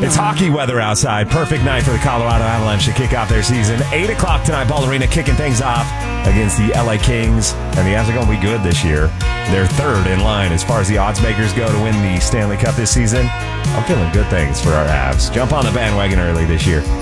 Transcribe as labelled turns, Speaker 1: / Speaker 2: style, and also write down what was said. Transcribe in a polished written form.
Speaker 1: It's hockey weather outside. Perfect night for the Colorado Avalanche to kick off their season. 8 o'clock tonight, Ball Arena kicking things off against the LA Kings. And the Avs are going to be good this year. They're third in line as far as the odds makers go to win the Stanley Cup this season. I'm feeling good things for our Avs. Jump on the bandwagon early this year.